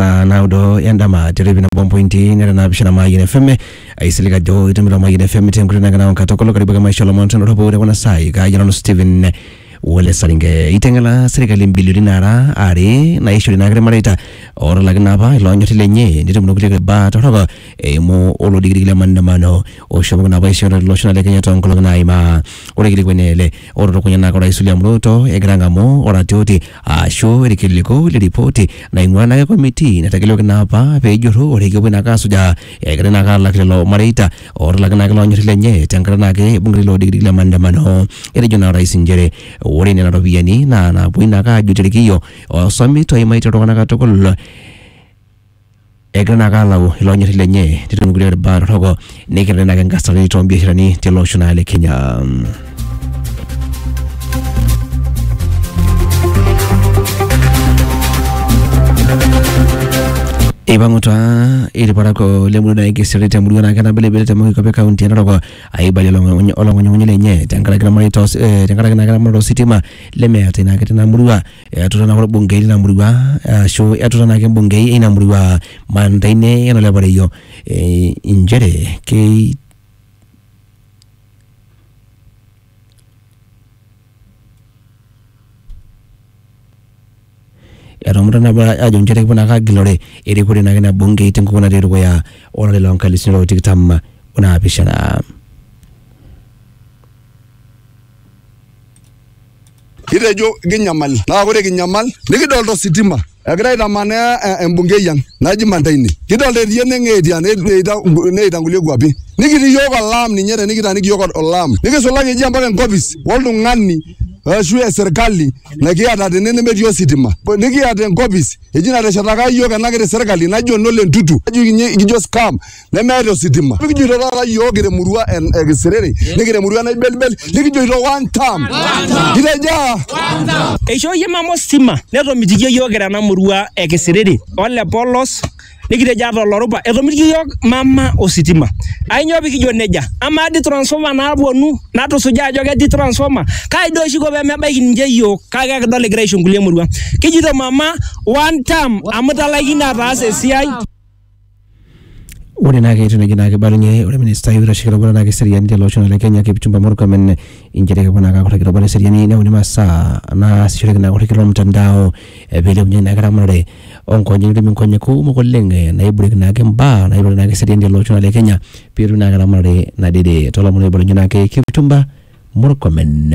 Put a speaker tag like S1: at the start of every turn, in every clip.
S1: saa naudo yandama televina bompointi nera na bishana Mayin FM aisilika jo itumira Mayin FM temkuna ngana katokolo karibu kama ishola montano robo wana sai ga Yano Steven wale saringe itengala serikali mbili dinara ari na isho dinagre marita ora lagna ba ilonyo tilenye ndito munokule ba totoka mo olo digiri mandamano o shobo na ba isho loshona leke nyato ngolo na ima ora gili kwenele ora kunya na kora isulia mroto egranga mo ora tioti asho erikiliko le ripoti na ingwana ya komiti natakilo na ba pejoro ora gwe na kasuja egrana kala kilo marita ora lagna ilonyo tilenye tengara nake bungilo digiri mandamano ere jona rais njere ore ni narobiani na buina ka juterikiyo o samito imaito rokana katokol egrana kala ilonyo tilenye titunugule ba rogo nekere na ngasari tombia hirani teloshonale Kenya. Ibangutwa ili parako lemuru na ikiserete muru na kana bele tamu ko county na rogo aibali olongonyo lenye tangala kana marito tangala kana maro sitima leme atina kana murua atuna na bunge na murua show atuna na bunge ina murua mandaine yana lebare yo injere ke Romra na ba ajon jere kuna ka gilore eri kuri na kana bunge itengo na dero ya ora le lonka lisino tiktam una bishana
S2: Irejo ginyamal na gore ginyamal nikidolto sitima agra ida mane embunge yan naji mandaini kidolto yene ngedi an ne itangulie gwapi nikidi yoga lam ni nyere nikida niki yoga lam nikisola ngeji ambaka ngobis woldu ngani shue serikali na kiata tenene metio sitima nikiata ngobis ejina reshataka yoga nagere serikali najo nole ntutu kijo scam nemeto sitima kijo rara yoga murua egiserere nikire murua na belbel nikijo ro one time kireja
S3: ejo yema mostima neto mitike yoga na murua egiserere ole polos nikire jato loroba etomiki yok mama ositima ainyo bikijo neja ama di transformer na abonu na to suja joge di transformer kai do shiko be mebaki nje yo kaga kidole gration kulie murua kijito mama one time amutala gina taase siai
S1: ore nage tune gina ke balunye ore minister yura shikira bora nage seriani de lochona le Kenya ke bichumba morka men injere ke bana ka kira bora seriani ne unima sa na shirika na kira kilo mtandao vile mnye na karamare onko nyingi minkonye ku mo kolenge na ibure na ke mba na ibure nage seriani de lochona le Kenya piru na karamare na dede tola mo balunye na ke bichumba morka men.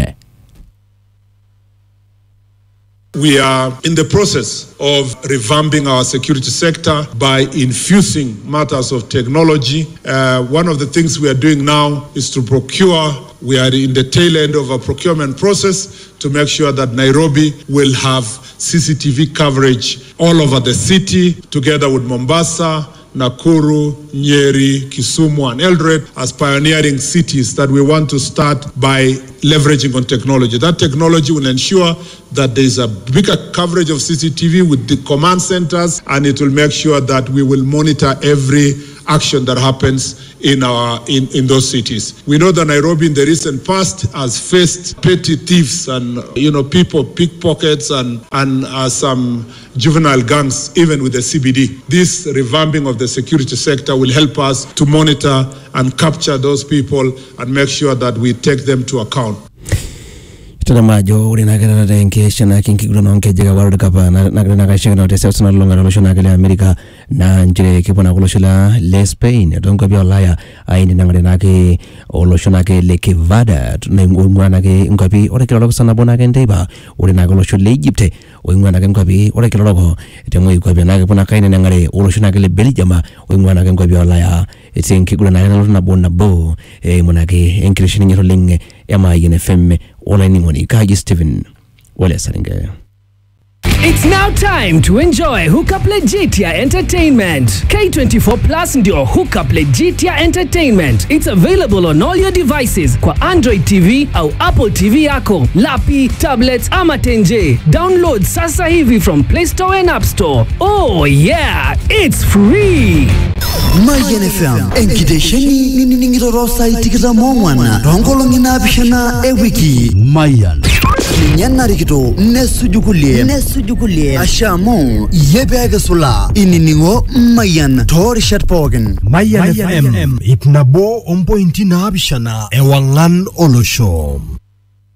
S4: We are in the process of revamping our security sector by infusing matters of technology. One of the things we are doing now is to procure. We are in the tail end of a procurement process to make sure that Nairobi will have CCTV coverage all over the city, together with Mombasa, Nakuru, Nyeri, Kisumu and Eldoret as pioneering cities that we want to start by leveraging on technology. That technology will ensure that there is a bigger coverage of CCTV with the command centers, and it will make sure that we will monitor every action that happens in those cities. We know that Nairobi in the recent past has faced petty thieves and people pickpockets and some juvenile gangs even with the CBD. This revamping of the security sector will help us to monitor and capture those people and make sure that we take them to account.
S1: Majo uri nagara na enkesha na kinki gulo nonke jega World Cup nagara na kashinga na tesa usana longa na loshona kele Amerika na njire kipo na kuloshila le Spain donko bia Ulaya aini nangare nake oloshona kele Kevada na ngumwa nake ngapi ore kilo sana bona ke ndeba uri na kuloshila Egypt oingwa nake ngapi ore kilo loko temo ikwabi nake bona kaine nangare oloshona kele Belgium oingwa nake ngapi Ulaya etsenki gulo na bona bo monake enkrishi nyiro linge ema Mayin FM online ngoni Kaji Steven wale saringa.
S5: It's now time to enjoy Hookup Legitia Entertainment. K24 Plus ndio Hookup Legitia Entertainment. It's available on all your devices kwa Android TV au Apple TV yako, lapi, tablets ama tenje. Download sasa hivi from Play Store and App Store. Oh yeah, it's free.
S6: Mayin FM enkidesheni nini ngiro rosa itikira momwana rongolo ngina bishana ewiki Mayin ninye narikito nesujukulie ashamu yebeke sula ininingo Mayan torishat pookin
S7: Mayan FM ipnabo 1.7 ewangan olosho.